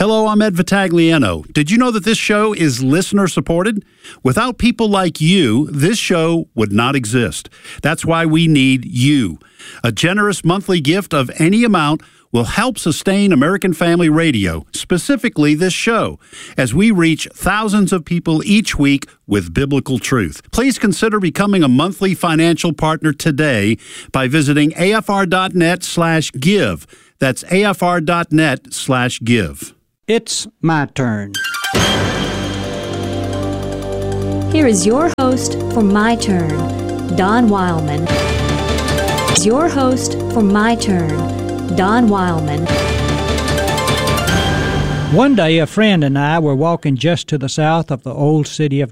Hello, I'm Ed Vitagliano. Did you know that this show is listener-supported? Without people like you, this show would not exist. That's why we need you. A generous monthly gift of any amount will help sustain American Family Radio, specifically this show, as we reach thousands of people each week with biblical truth. Please consider becoming a monthly financial partner today by visiting afr.net/give. That's afr.net/give. It's my turn. Here is your host for My Turn, Don Wildman. Your host for My Turn, Don Wildman. One day, a friend and I were walking just to the south of the old city of